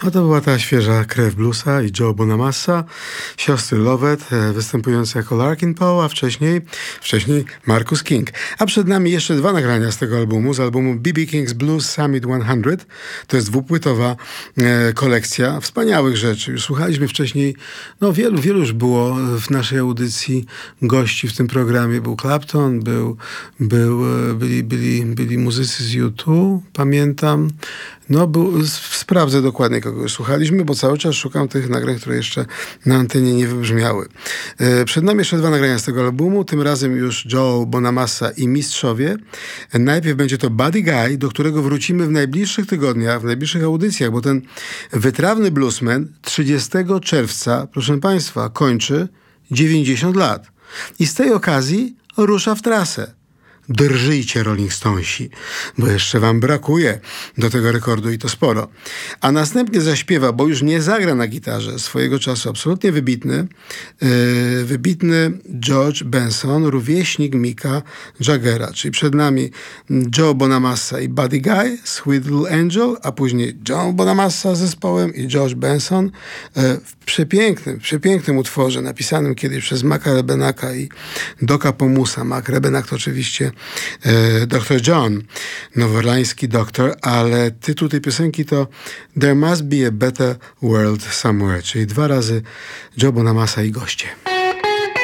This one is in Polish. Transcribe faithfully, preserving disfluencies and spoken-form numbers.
No to była ta świeża krew bluesa i Joe Bonamassa, siostry Lovett, występujące jako Larkin Poe, a wcześniej, wcześniej Marcus King. A przed nami jeszcze dwa nagrania z tego albumu, z albumu B B King's Blues Summit sto. To jest dwupłytowa e, kolekcja wspaniałych rzeczy. Już słuchaliśmy wcześniej, no wielu, wielu już było w naszej audycji gości w tym programie. Był Clapton, był, był, byli, byli, byli muzycy z U dwa, pamiętam. No, był, sprawdzę dokładnie, kogo już słuchaliśmy, bo cały czas szukam tych nagrań, które jeszcze na antenie nie wybrzmiały. E, przed nami jeszcze dwa nagrania z tego albumu, tym razem już Joe Bonamassa i Mistrzowie. E, najpierw będzie to Buddy Guy, do którego wrócimy w najbliższych tygodniach, w najbliższych audycjach, bo ten wytrawny bluesman trzydziestego czerwca, proszę Państwa, kończy dziewięćdziesiąt lat. I z tej okazji rusza w trasę. Drżyjcie, Rolling Stonesi, bo jeszcze wam brakuje do tego rekordu i to sporo. A następnie zaśpiewa, bo już nie zagra na gitarze, swojego czasu absolutnie wybitny, yy, wybitny George Benson, rówieśnik Micka Jaggera. Czyli przed nami Joe Bonamassa i Buddy Guy, Sweet Little Angel, a później Joe Bonamassa z zespołem i George Benson yy, w przepięknym, przepięknym utworze napisanym kiedyś przez Maca Rebenacka i Doka Pomusa. Mac Rebennack to oczywiście doktor John, nowoorlański doktor, ale tytuł tej piosenki to There Must Be a Better World Somewhere, czyli dwa razy Joe Bonamassa i goście.